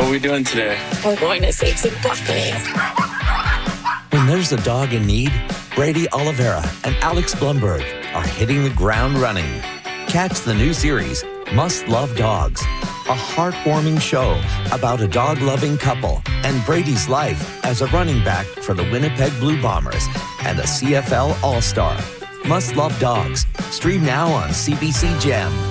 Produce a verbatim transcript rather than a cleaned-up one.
What are we doing today? We're going to save some puppies. When there's a dog in need, Brady Oliveira and Alex Blumberg are hitting the ground running. Catch the new series, Must Love Dogs, a heartwarming show about a dog-loving couple and Brady's life as a running back for the Winnipeg Blue Bombers and a C F L All-Star. Must Love Dogs. Stream now on C B C Gem.